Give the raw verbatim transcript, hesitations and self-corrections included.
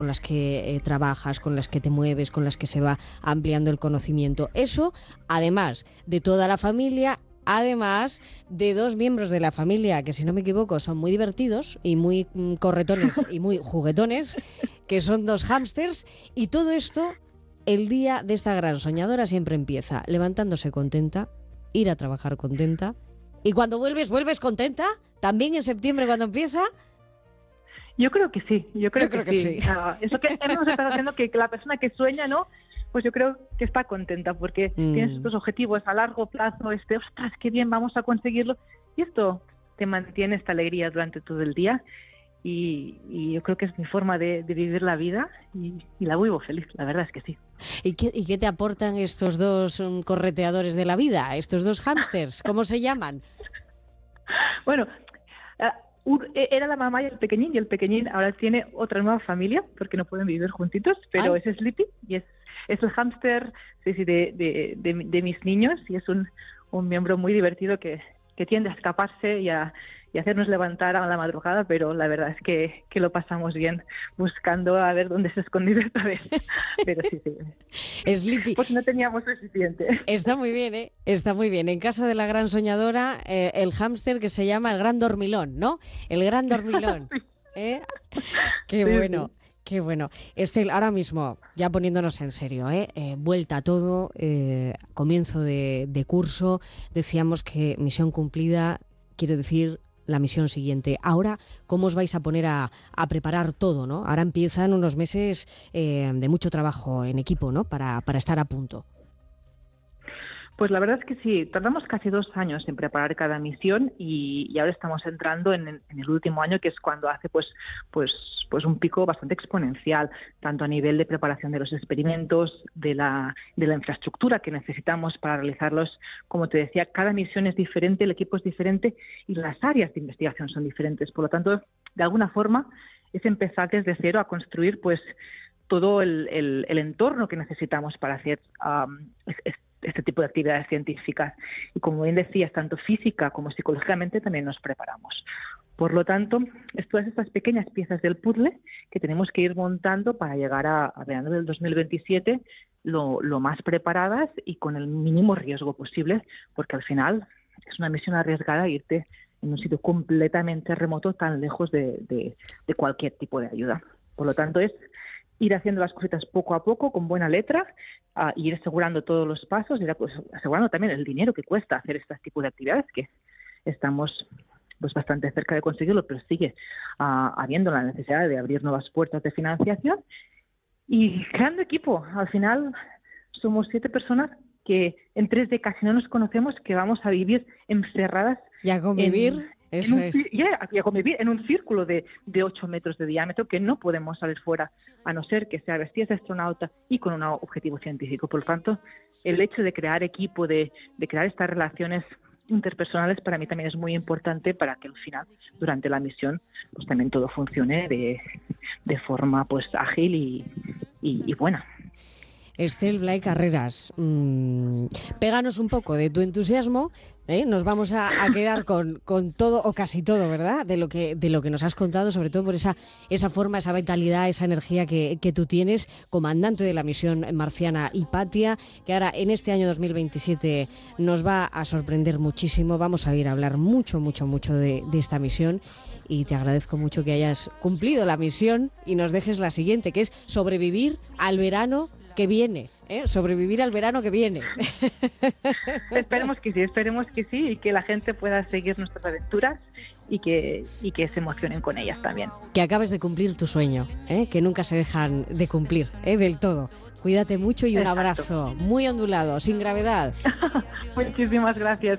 con las que eh, trabajas, con las que te mueves, con las que se va ampliando el conocimiento. Eso, además de toda la familia, además de dos miembros de la familia que, si no me equivoco, son muy divertidos y muy mm, corretones y muy juguetones, que son dos hámsters, y todo esto, el día de esta gran soñadora siempre empieza levantándose contenta, ir a trabajar contenta, y cuando vuelves, ¿vuelves contenta? ¿También en septiembre cuando empieza? Yo creo que sí, yo creo, yo creo que, que sí. sí. Uh, eso que hemos estado haciendo, que la persona que sueña, ¿no? Pues yo creo que está contenta porque mm. tienes estos objetivos a largo plazo, este, ostras, qué bien, vamos a conseguirlo. Y esto te mantiene esta alegría durante todo el día. Y, y yo creo que es mi forma de, de vivir la vida y, y la vivo feliz, la verdad es que sí. ¿Y qué, ¿Y qué te aportan estos dos um, correteadores de la vida, estos dos hámsters? ¿Cómo se llaman? Bueno, uh, era la mamá y el pequeñín, y el pequeñín ahora tiene otra nueva familia porque no pueden vivir juntitos, pero Ay. es Sleepy y es, es el hámster sí, sí, de, de, de, de mis niños, y es un, un miembro muy divertido que, que tiende a escaparse y a y hacernos levantar a la madrugada, pero la verdad es que, que lo pasamos bien buscando a ver dónde se ha escondido esta vez. Pero sí, sí. Sleepy. Pues no teníamos suficiente. Está muy bien, ¿eh? Está muy bien. En casa de la gran soñadora, eh, el hámster que se llama el gran dormilón, ¿no? El gran dormilón. ¿Eh? Qué sí, bueno. Sí. Qué bueno. Estel, ahora mismo, ya poniéndonos en serio, ¿eh? Eh, vuelta a todo, eh, comienzo de, de curso, decíamos que misión cumplida, quiero decir, la misión siguiente. Ahora, ¿cómo os vais a poner a, a preparar todo, ¿no? Ahora empiezan unos meses eh, de mucho trabajo en equipo, ¿no? Para, para estar a punto. Pues la verdad es que sí, tardamos casi dos años en preparar cada misión y, y ahora estamos entrando en, en el último año, que es cuando hace pues, pues, pues un pico bastante exponencial, tanto a nivel de preparación de los experimentos, de la, de la infraestructura que necesitamos para realizarlos. Como te decía, cada misión es diferente, el equipo es diferente y las áreas de investigación son diferentes. Por lo tanto, de alguna forma, es empezar desde cero a construir pues todo el, el, el entorno que necesitamos para hacer um, es, este tipo de actividades científicas. Y como bien decías, tanto física como psicológicamente también nos preparamos. Por lo tanto, es todas estas pequeñas piezas del puzzle que tenemos que ir montando para llegar a, a verano del dos mil veintisiete lo, lo más preparadas y con el mínimo riesgo posible, porque al final es una misión arriesgada irte en un sitio completamente remoto, tan lejos de, de, de cualquier tipo de ayuda. Por lo tanto, es ir haciendo las cositas poco a poco, con buena letra, uh, ir asegurando todos los pasos, ir pues, asegurando también el dinero que cuesta hacer este tipo de actividades, que estamos pues bastante cerca de conseguirlo, pero sigue uh, habiendo la necesidad de abrir nuevas puertas de financiación. Y creando equipo, al final somos siete personas que en tres D casi no nos conocemos, que vamos a vivir encerradas. ¿Y a convivir? En, Eso en un, es. Yeah, y a convivir en un círculo de, de ocho metros de diámetro que no podemos salir fuera, a no ser que sea vestidas de astronauta y con un objetivo científico. Por lo tanto, el hecho de crear equipo, de, de crear estas relaciones interpersonales, para mí también es muy importante para que al final, durante la misión, pues también todo funcione de, de forma pues ágil y, y, y buena. Estel Blay Carreras, mmm, péganos un poco de tu entusiasmo, ¿eh? Nos vamos a, a quedar con, con todo o casi todo, ¿verdad? De lo que de lo que nos has contado, sobre todo por esa esa forma, esa vitalidad, esa energía que, que tú tienes, comandante de la misión marciana Hipatia, que ahora en este año dos mil veintisiete nos va a sorprender muchísimo. Vamos a ir a hablar mucho, mucho, mucho de, de esta misión. Y te agradezco mucho que hayas cumplido la misión y nos dejes la siguiente, que es sobrevivir al verano que viene, ¿eh? Sobrevivir al verano que viene. Esperemos que sí, esperemos que sí, y que la gente pueda seguir nuestras aventuras y que, y que se emocionen con ellas también. Que acabes de cumplir tu sueño, ¿eh? Que nunca se dejan de cumplir, ¿eh? Del todo. Cuídate mucho y un Exacto. abrazo muy ondulado, sin gravedad. Muchísimas gracias.